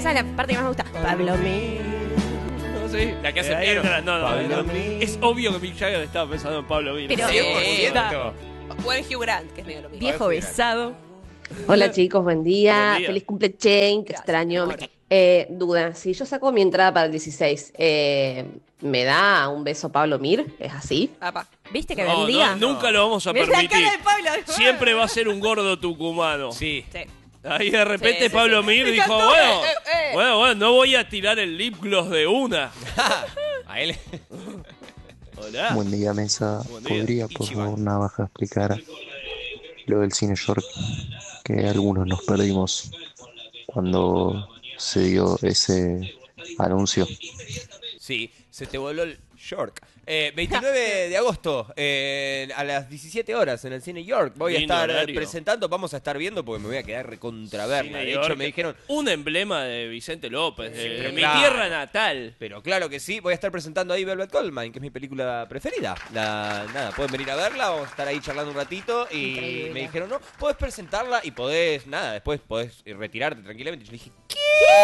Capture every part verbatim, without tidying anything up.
esa es la parte que más me gusta. Pablo Mir. No, sí. La que hace Eh, ahí piano. entra- No, no, Pablo no. Mir. Es obvio que Mick Jagger estaba pensando en Pablo Mir. Pero- cien por Eh, ciento. Buen Hugh Grant, que es medio lo mismo. Viejo besado. Hola chicos, buen día. Buen día. Feliz cumple Chain, te Gracias, extraño. amor. Eh, duda, si yo saco mi entrada para el dieciséis, eh, ¿me da un beso Pablo Mir? ¿Es así? Apa. ¿Viste que No, vendía? no, nunca lo vamos a ¿Ves la permitir. cara de Pablo? Siempre va a ser un gordo tucumano. Sí. Sí. Ahí de repente Sí, sí, Pablo sí. Mir Me dijo, encantó, bueno, eh, eh, eh. bueno, bueno, no voy a tirar el lip gloss de una. A él. Hola. Buen día, mesa. Buen día. ¿Podría, por Ichiban. favor, Navaja, explicar lo del Cine York que algunos nos perdimos cuando se dio ese anuncio? Sí, se te voló el York. Eh, veintinueve de agosto, eh, a las diecisiete horas en el Cine York. Voy a Lindo estar eh, horario. presentando, vamos a estar viendo porque me voy a quedar recontraverla. Cine De hecho, York, me dijeron, un emblema de Vicente López, de, pero mi claro. tierra natal. pero claro que sí, voy a estar presentando ahí Velvet Goldmine, que es mi película preferida. La, nada, pueden venir a verla, vamos a estar ahí charlando un ratito. Y Increíble. me dijeron, no, podés presentarla y podés, nada, después podés retirarte tranquilamente. Y yo le dije, ¿qué?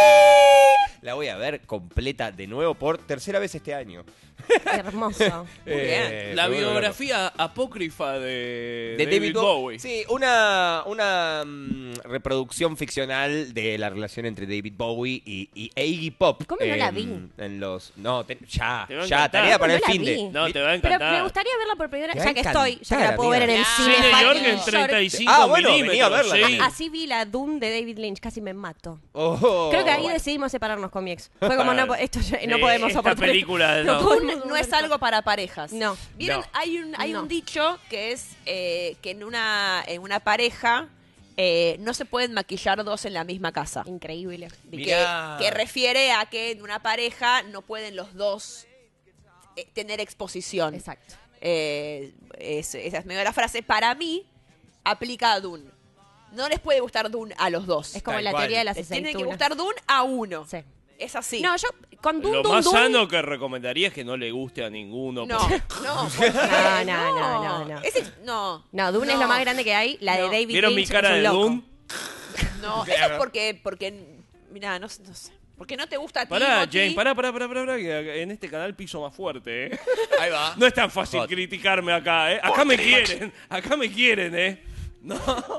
La voy a ver completa de nuevo por tercera vez este año. Hermoso. Eh, La me vuelvo loco. biografía apócrifa de, De David, Bowie. Sí, una, una mm, reproducción ficcional de la relación entre David Bowie y, y Iggy Pop. ¿Cómo no la en- vi? En los, no, te- ya, Te va a ya, encantar. tarea para No el la fin de. vi. No, te va a Pero encantar. me gustaría verla por primera Te vez, va ya que a estoy, ya que encantar, la puedo ver en el amiga. cine. Cine Parque York en York. treinta y cinco Ah, bueno, milímetros. venía a verla sí. también. Así vi la Dune de David Lynch, casi me mato. Oh. Creo que ahí decidimos separarnos con mi ex. Fue como, no, esto ya- no Sí, podemos esta soportar. película, No no. podemos Dune no es algo para parejas. No. ¿Vieron? No. Hay un hay No. un dicho que es eh, que en una en una pareja eh, no se pueden maquillar dos en la misma casa. Increíble. Que, Mirá. que refiere a que en una pareja no pueden los dos eh, tener exposición. Exacto. Eh, es- esa es medio la frase. Para mí, aplica a Dune. No les puede gustar Dune a los dos. Es como Tal la cual. teoría de las Les tiene que aceitunas. gustar Dune a uno. Sí. Es así. No, yo con Dune, Lo Dune, más Dune. sano que recomendaría es que no le guste a ninguno. No, porque- no, ¿por qué? No, no, no, no, no. Ese- no. No, Dune es No. lo más grande que hay. La de No. David ¿Vieron mi Lynch cara es un de loco. Dune? No, eso es porque, porque, mira, no, no sé. Porque no te gusta a ti, Pará, Moti. Jane, pará, pará, pará, pará, pará, que en este canal piso más fuerte, ¿eh? Ahí va. No es tan fácil Hot. criticarme acá, ¿eh? Acá me quieren, acá me quieren, ¿eh? No,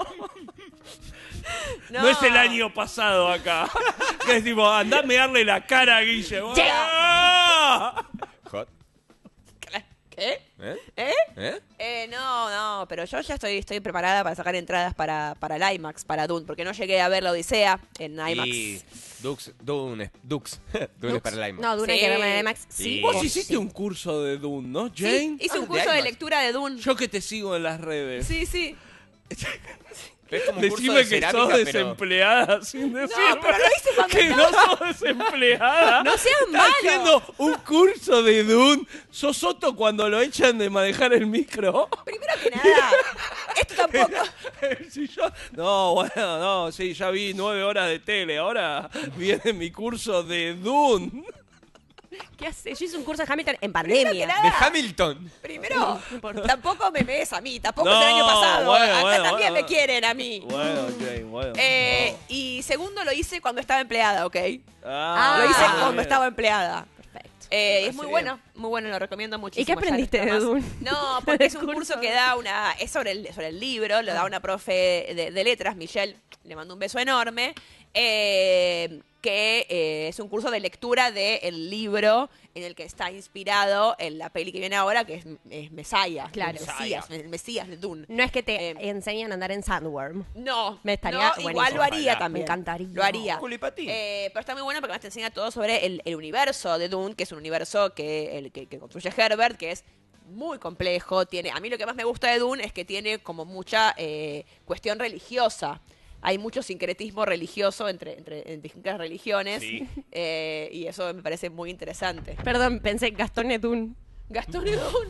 no, es el año pasado acá. Que es tipo, andá a mearle la cara a Guille. ¡Ah! Hot. ¿Qué? ¿Eh? ¿Eh? ¿Eh? Eh, no, no, pero yo ya estoy, estoy preparada para sacar entradas para, para el IMAX, para Dune, porque no llegué a ver la Odisea en IMAX. Y Dux, Dune, Dux. Dune es para el IMAX. No, Dune hay Sí. que verla en IMAX. Sí. Sí. Vos Sí. hiciste un curso de Dune, ¿no, Sí, Jane? hice un Ah, curso de de, IMAX. lectura de Dune. Yo que te sigo en las redes. Sí, sí. Es como un curso Decime de que cerámica, sos pero... desempleada sin decirme pero lo hice cuando que no sos desempleada. No seas Estás malo. haciendo un curso de Dune. ¿Sos Soto cuando lo echan de manejar el micro? Primero que nada, esto tampoco. Si yo- No, bueno, no, sí, ya vi nueve horas de tele. Ahora viene mi curso de Dune. ¿Qué haces? Yo hice un curso de Hamilton en Primero que pandemia. nada, De Hamilton. Primero, tampoco me ves a mí, tampoco No, es el año pasado. bueno, Acá bueno, también bueno. me quieren a mí. Bueno, Jane, bueno. Eh, y segundo, lo hice cuando estaba empleada, ¿ok? Ah, lo hice Ah, cuando bien. estaba empleada. Perfecto. Eh, es muy bien. bueno, muy bueno, lo recomiendo muchísimo. ¿Y qué Ya aprendiste nunca de más. Dune? No, porque es un Curso. curso que da una. Es sobre el, sobre el libro, lo da una profe de, de letras, Michelle, le mando un beso enorme. eh, que eh, es un curso de lectura del libro en el que está inspirado en la peli que viene ahora, que es, es Messiah. Claro. El Mesías, el Mesías de Dune. No es que te Eh, enseñan a andar en Sandworm. No, Me estaría no, buenísimo. igual lo haría Ojalá. también. Me encantaría. Lo haría. Culipatín. Eh, pero está muy bueno porque además te enseña todo sobre el, el universo de Dune, que es un universo que, el, que, que construye Herbert, que es muy complejo. Tiene, a mí lo que más me gusta de Dune es que tiene como mucha eh, cuestión religiosa. Hay mucho sincretismo religioso entre, entre en distintas religiones. Sí. eh, y eso me parece muy interesante. Perdón, pensé Gastón Edun. Gastón y Dune.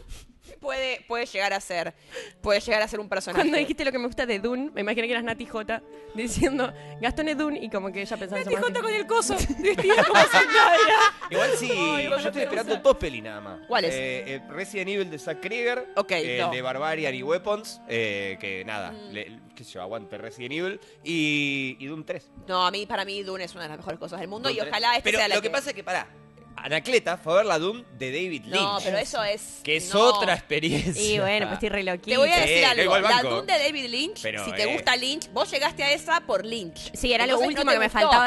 Puede, puede llegar a ser. Puede llegar a ser un personaje. Cuando dijiste lo que me gusta de Dune, me imaginé que eras Nati J diciendo Gastón es Dune y como que ella pensaba Nati eso más J que- con el coso, vestida como Zendaya. Igual sí, yo estoy esperando dos pelis nada más. ¿Cuáles? Eh, eh, Resident Evil de Zack Krieger. Ok, eh, no. El de Barbarian y Weapons. Eh, que nada, Mm. le- qué sé yo, aguante Resident Evil. Y, y Doom tres. No, a mí, para mí, Dune es una de las mejores cosas del mundo Doom y tres. ojalá este Pero sea la lo que pasa es que, pará, Anacleta fue a ver la Doom de David Lynch. No, pero eso es... Que es no. otra experiencia. Y bueno, pues estoy re loquita. Te voy a Sí, decir algo. caigo al La banco. Dune de David Lynch, Pero, si te eh. gusta Lynch, vos llegaste a esa por Lynch. Sí, era lo Entonces, último no te que me gustó. faltaba